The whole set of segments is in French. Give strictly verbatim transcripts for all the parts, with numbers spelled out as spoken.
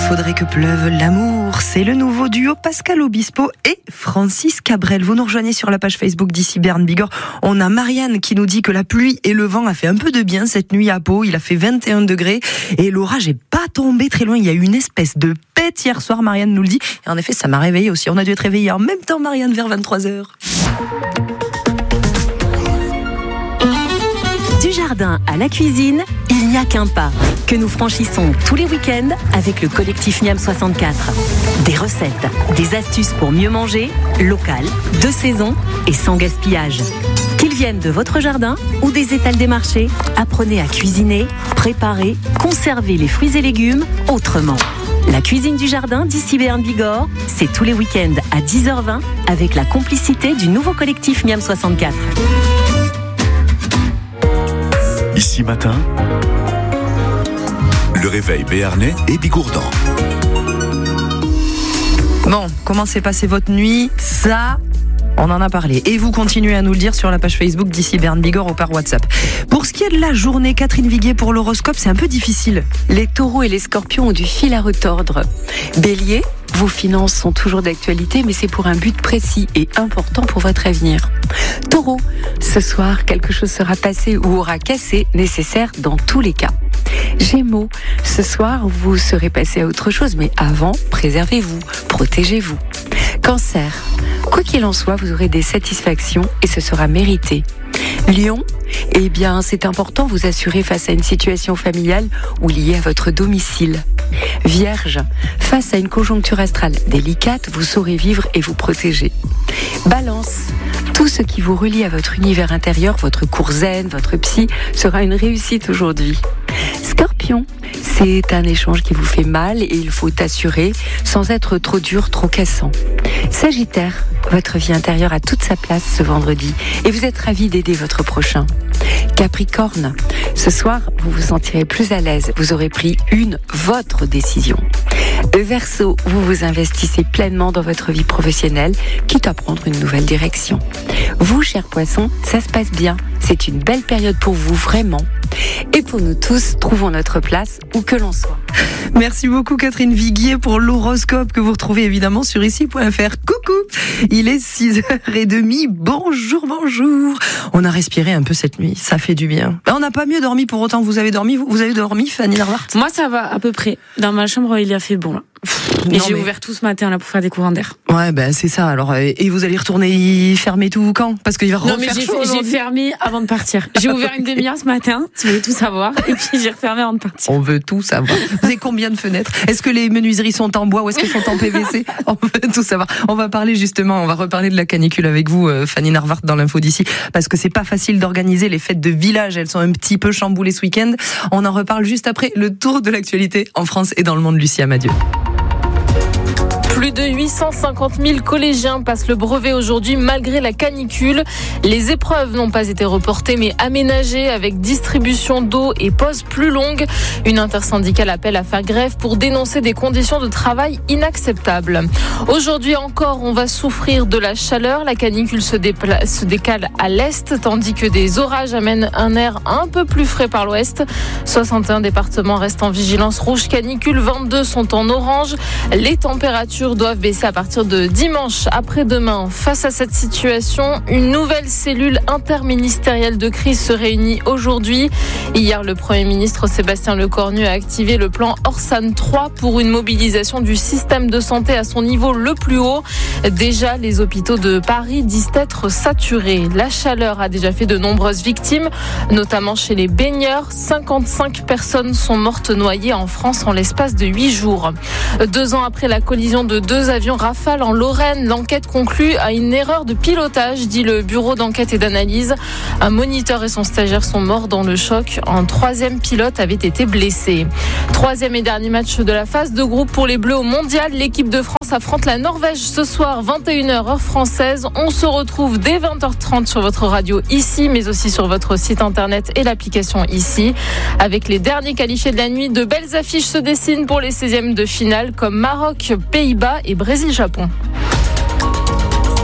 faudrait que pleuve l'amour. C'est le nouveau duo Pascal Obispo et Francis Cabrel. Vous nous rejoignez sur la page Facebook d'ici Bern Bigorre. On a Marianne qui nous dit que la pluie et le vent a fait un peu de bien cette nuit à Pau. Il a fait vingt et un degrés et l'orage n'est pas tombé très loin. Il y a eu une espèce de pète hier soir, Marianne nous le dit. Et en effet, ça m'a réveillée aussi. On a dû être réveillés en même temps, Marianne, vers vingt-trois heures. Du jardin à la cuisine, il n'y a qu'un pas que nous franchissons tous les week-ends avec le collectif Miam soixante-quatre. Des recettes, des astuces pour mieux manger, local, de saison et sans gaspillage. Qu'ils viennent de votre jardin ou des étals des marchés, apprenez à cuisiner, préparer, conserver les fruits et légumes autrement. La cuisine du jardin d'ici Bern Bigorre, c'est tous les week-ends à dix heures vingt avec la complicité du nouveau collectif Miam soixante-quatre. Ici matin, le réveil béarnais et bigourdan. Bon, comment s'est passée votre nuit ? Ça, on en a parlé. Et vous continuez à nous le dire sur la page Facebook d'ici Bern Bigorre ou par WhatsApp. Pour ce qui est de la journée, Catherine Viguier, pour l'horoscope, c'est un peu difficile. Les taureaux et les scorpions ont du fil à retordre. Bélier, vos finances sont toujours d'actualité, mais c'est pour un but précis et important pour votre avenir. Taureau, ce soir, quelque chose sera passé ou aura cassé, nécessaire dans tous les cas. Gémeaux, ce soir, vous serez passé à autre chose, mais avant, préservez-vous, protégez-vous. Cancer, quoi qu'il en soit, vous aurez des satisfactions et ce sera mérité. Lion, eh bien, c'est important, vous assurer face à une situation familiale ou liée à votre domicile. Vierge, face à une conjoncture astrale délicate, vous saurez vivre et vous protéger. Balance, tout ce qui vous relie à votre univers intérieur, votre cours zen, votre psy, sera une réussite aujourd'hui. Scorpion, c'est un échange qui vous fait mal et il faut assurer sans être trop dur, trop cassant. Sagittaire, votre vie intérieure a toute sa place ce vendredi et vous êtes ravi d'aider votre prochain. Capricorne, ce soir, vous vous sentirez plus à l'aise, vous aurez pris une, votre décision. Verseau, vous vous investissez pleinement dans votre vie professionnelle, quitte à prendre une nouvelle direction. Vous, chers poissons, ça se passe bien, c'est une belle période pour vous, vraiment. Et pour nous tous, trouvons notre place où que l'on soit. Merci beaucoup Catherine Viguier pour l'horoscope que vous retrouvez évidemment sur ici point f r. Coucou, il est six heures trente. Bonjour, bonjour. On a respiré un peu cette nuit, ça fait du bien. On n'a pas mieux dormi pour autant que vous avez dormi. Vous, vous avez dormi, Fanny Narvart ? Moi, ça va à peu près. Dans ma chambre, il y a fait bon là. Et non, j'ai mais... ouvert tout ce matin là pour faire des courants d'air. Ouais, ben c'est ça. Alors, et vous allez retourner fermer tout quand ? Parce qu'il va non, refaire mais j'ai, chaud. j'ai fermé avant de partir. J'ai ouvert une demi-heure ce matin, si vous voulez tout savoir, et puis j'ai refermé avant de partir. On veut tout savoir. Vous avez combien de fenêtres ? Est-ce que les menuiseries sont en bois ou est-ce qu'elles sont en P V C ? On veut tout savoir. On va parler justement, on va reparler de la canicule avec vous, Fanny Narvart, dans l'info d'ici, parce que c'est pas facile d'organiser les fêtes de village. Elles sont un petit peu chamboulées ce week-end. On en reparle juste après le tour de l'actualité en France et dans le monde. Lucie Amadieu. Plus de huit cent cinquante mille collégiens passent le brevet aujourd'hui malgré la canicule. Les épreuves n'ont pas été reportées mais aménagées avec distribution d'eau et pauses plus longues. Une intersyndicale appelle à faire grève pour dénoncer des conditions de travail inacceptables. Aujourd'hui encore, on va souffrir de la chaleur. La canicule se, dépla- se décale à l'est tandis que des orages amènent un air un peu plus frais par l'ouest. soixante et un départements restent en vigilance rouge canicule, vingt-deux sont en orange. Les températures doivent baisser à partir de dimanche après-demain. Face à cette situation, une nouvelle cellule interministérielle de crise se réunit aujourd'hui. Hier, le Premier ministre Sébastien Lecornu a activé le plan Orsan trois pour une mobilisation du système de santé à son niveau le plus haut. Déjà, les hôpitaux de Paris disent être saturés. La chaleur a déjà fait de nombreuses victimes, notamment chez les baigneurs. cinquante-cinq personnes sont mortes noyées en France en l'espace de huit jours. Deux ans après la collision de deux avions Rafale en Lorraine, l'enquête conclut à une erreur de pilotage, dit le bureau d'enquête et d'analyse. Un moniteur et son stagiaire sont morts dans le choc. Un troisième pilote avait été blessé. Troisième et dernier match de la phase de groupe pour les Bleus au Mondial. L'équipe de France affronte la Norvège ce soir, vingt et une heures heure française. On se retrouve dès vingt heures trente sur votre radio ici, mais aussi sur votre site internet et l'application ici. Avec les derniers qualifiés de la nuit, de belles affiches se dessinent pour les seizièmes de finale comme Maroc, Pays-Bas et Brésil-Japon.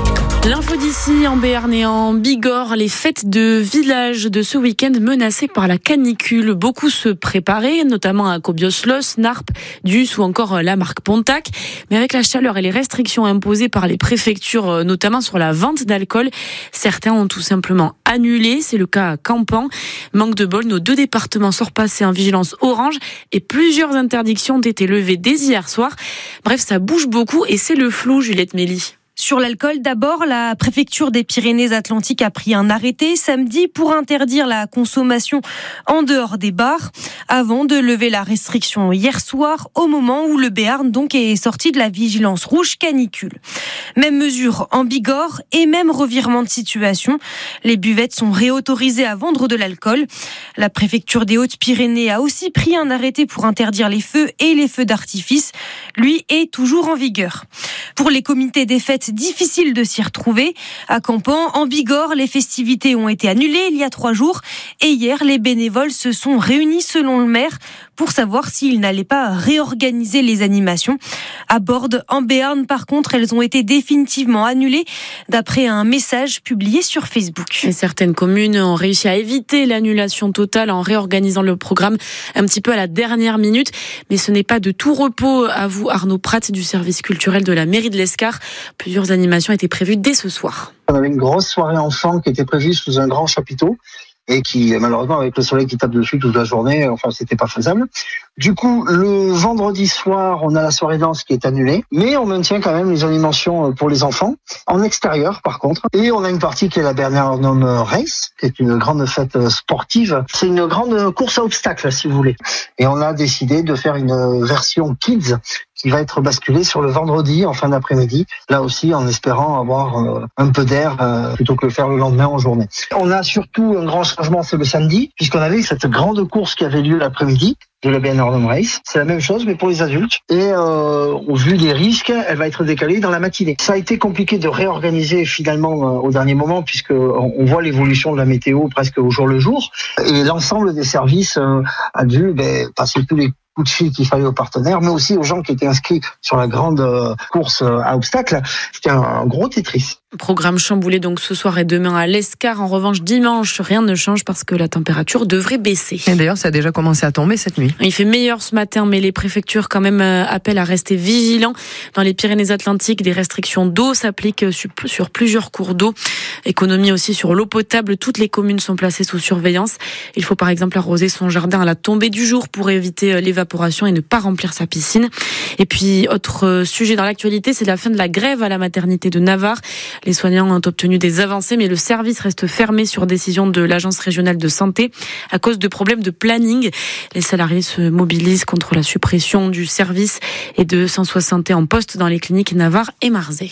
L'info d'ici en Béarn et en Bigorre, les fêtes de village de ce week-end menacées par la canicule. Beaucoup se préparaient, notamment à Kobioslos, Narp, Dus ou encore la marque Pontac. Mais avec la chaleur et les restrictions imposées par les préfectures, notamment sur la vente d'alcool, certains ont tout simplement annulé. C'est le cas à Campan. Manque de bol, nos deux départements sont repassés en vigilance orange et plusieurs interdictions ont été levées dès hier soir. Bref, ça bouge beaucoup et c'est le flou, Juliette Mély. Sur l'alcool, d'abord, la préfecture des Pyrénées-Atlantiques a pris un arrêté samedi pour interdire la consommation en dehors des bars, avant de lever la restriction hier soir, au moment où le Béarn donc est sorti de la vigilance rouge canicule. Même mesure en Bigorre et même revirement de situation. Les buvettes sont réautorisées à vendre de l'alcool. La préfecture des Hautes-Pyrénées a aussi pris un arrêté pour interdire les feux et les feux d'artifice. Lui est toujours en vigueur. Pour les comités des fêtes, difficile de s'y retrouver. À Campan, en Bigorre, les festivités ont été annulées il y a trois jours et hier, les bénévoles se sont réunis selon le maire pour savoir s'ils n'allaient pas réorganiser les animations. À Bordes, en Béarn, par contre, elles ont été définitivement annulées d'après un message publié sur Facebook. Et certaines communes ont réussi à éviter l'annulation totale en réorganisant le programme un petit peu à la dernière minute. Mais ce n'est pas de tout repos, avoue Arnaud Pratt du service culturel de la mairie de l'Escar. Plusieurs animations étaient prévues dès ce soir. On avait une grosse soirée enfant qui était prévue sous un grand chapiteau et qui, malheureusement, avec le soleil qui tape dessus toute la journée, enfin, c'était pas faisable. Du coup, le vendredi soir, on a la soirée danse qui est annulée, mais on maintient quand même les animations pour les enfants, en extérieur par contre. Et on a une partie qui est la Bernardum Race, qui est une grande fête sportive. C'est une grande course à obstacles, si vous voulez. Et on a décidé de faire une version kids qui va être basculée sur le vendredi en fin d'après-midi, là aussi en espérant avoir euh, un peu d'air euh, plutôt que le faire le lendemain en journée. On a surtout un grand changement, c'est le samedi, puisqu'on avait cette grande course qui avait lieu l'après-midi de la Bernardum Race. C'est la même chose, mais pour les adultes. Et euh, au vu des risques, elle va être décalée dans la matinée. Ça a été compliqué de réorganiser finalement euh, au dernier moment, puisque on voit l'évolution de la météo presque au jour le jour. Et l'ensemble des services euh, a dû ben, passer tous les coup de fil qu'il fallait aux partenaires, mais aussi aux gens qui étaient inscrits sur la grande euh, course euh, à obstacles. C'était un, un gros Tetris. Programme chamboulé donc ce soir et demain à l'Escar. En revanche, dimanche, rien ne change parce que la température devrait baisser. Et d'ailleurs, ça a déjà commencé à tomber cette nuit. Il fait meilleur ce matin, mais les préfectures quand même appellent à rester vigilants. Dans les Pyrénées-Atlantiques, des restrictions d'eau s'appliquent sur plusieurs cours d'eau. Économie aussi sur l'eau potable. Toutes les communes sont placées sous surveillance. Il faut par exemple arroser son jardin à la tombée du jour pour éviter l'évaporation et ne pas remplir sa piscine. Et puis, autre sujet dans l'actualité, c'est la fin de la grève à la maternité de Navarre. Les soignants ont obtenu des avancées, mais le service reste fermé sur décision de l'Agence régionale de santé à cause de problèmes de planning. Les salariés se mobilisent contre la suppression du service et de cent soixante en poste dans les cliniques Navarre et Marzé.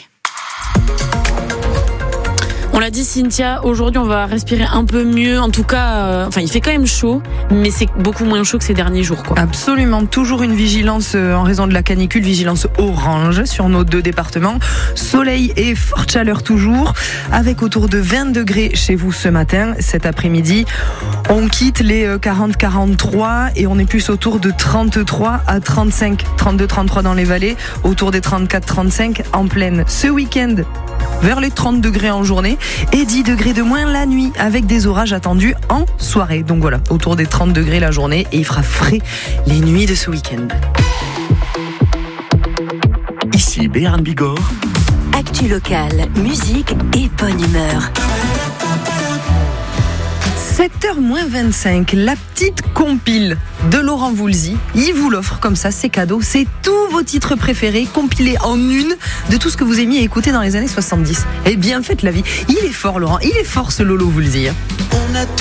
On l'a dit, Cynthia, aujourd'hui on va respirer un peu mieux. En tout cas, euh, enfin il fait quand même chaud, mais c'est beaucoup moins chaud que ces derniers jours, quoi. Absolument, toujours une vigilance en raison de la canicule, vigilance orange sur nos deux départements. Soleil et forte chaleur toujours, avec autour de vingt degrés chez vous ce matin. Cet après-midi, on quitte les quarante à quarante-trois et on est plus autour de trente-trois à trente-cinq, trente-deux à trente-trois dans les vallées, autour des trente-quatre à trente-cinq en plaine. Ce week-end, vers les trente degrés en journée et dix degrés de moins la nuit avec des orages attendus en soirée. Donc voilà, autour des trente degrés la journée et il fera frais les nuits de ce week-end. Ici Béarn Bigorre. Actu locale, musique et bonne humeur. sept heures moins vingt-cinq, la petite compile de Laurent Voulzy. Il vous l'offre comme ça, c'est cadeau. C'est tous vos titres préférés compilés en une de tout ce que vous aimiez écouter dans les années soixante-dix. Et bien faites la vie. Il est fort, Laurent. Il est fort, ce Lolo Voulzy. On a